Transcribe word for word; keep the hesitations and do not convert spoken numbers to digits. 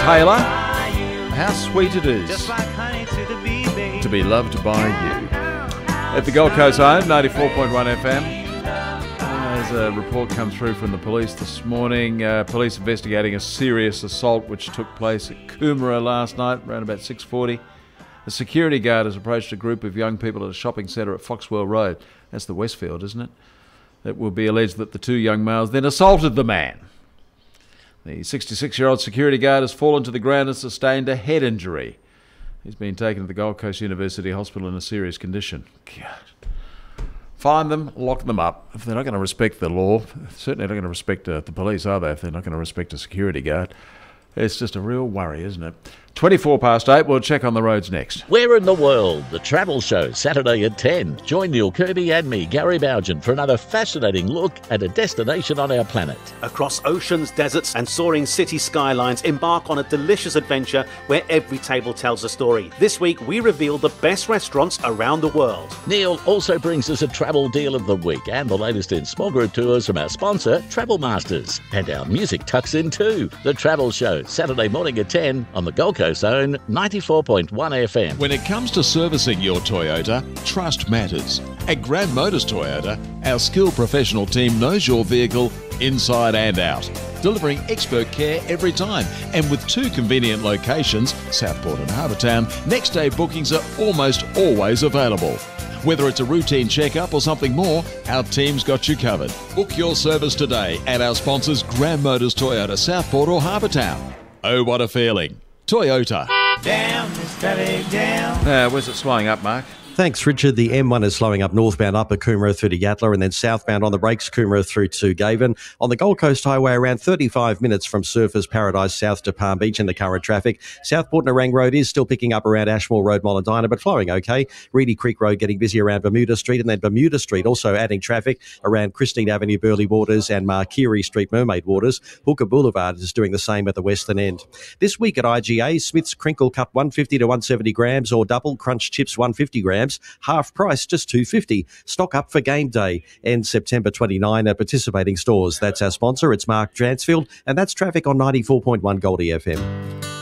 Taylor. How sweet it is to be loved by you. At the Gold Coast Home, ninety-four point one F M. There's a report come through from the police this morning. Uh, police investigating a serious assault which took place at Coomera last night, around about six forty. A security guard has approached a group of young people at a shopping centre at Foxwell Road. That's the Westfield, isn't it? It will be alleged that the two young males then assaulted the man. The sixty-six-year-old security guard has fallen to the ground and sustained a head injury. He's been taken to the Gold Coast University Hospital in a serious condition. God. Find them, lock them up. If they're not going to respect the law, certainly not going to respect uh, the police, are they, if they're not going to respect a security guard? It's just a real worry, isn't it? twenty-four past eight, we'll check on the roads next. Where in the world? The Travel Show, Saturday at ten. Join Neil Kirby and me, Gary Bougen, for another fascinating look at a destination on our planet. Across oceans, deserts and soaring city skylines, embark on a delicious adventure where every table tells a story. This week, we reveal the best restaurants around the world. Neil also brings us a travel deal of the week and the latest in small group tours from our sponsor, Travel Masters. And our music tucks in too. The Travel Show, Saturday morning at ten on the Gold Coast Own ninety-four point one F M. When it comes to servicing your Toyota, trust matters. At Grand Motors Toyota, our skilled professional team knows your vehicle inside and out, delivering expert care every time. And with two convenient locations, Southport and Harbour Town, next day bookings are almost always available. Whether it's a routine checkup or something more, our team's got you covered. Book your service today at our sponsors Grand Motors Toyota, Southport or Harbour Town. Oh, what a feeling. Toyota. Down, Mister down. Uh, where's it slowing up, Mark? Thanks, Richard. The M one is slowing up northbound up at Coomera through to Yatala and then southbound on the brakes, Coomera through to Gaven. On the Gold Coast Highway, around thirty-five minutes from Surfers Paradise south to Palm Beach in the current traffic. Southport Nerang Road is still picking up around Ashmore Road, Molondina, but flowing okay. Reedy Creek Road getting busy around Bermuda Street, and then Bermuda Street also adding traffic around Christine Avenue, Burleigh Waters and Markiri Street, Mermaid Waters. Hooker Boulevard is doing the same at the western end. This week at I G A, Smith's Crinkle Cup one fifty to one seventy grams or double crunch chips one fifty grams, half price just two fifty. Stock up for game day. Ends September twenty-ninth at participating stores. That's our sponsor. It's Mark Dransfield, and that's traffic on ninety-four point one Goldie F M.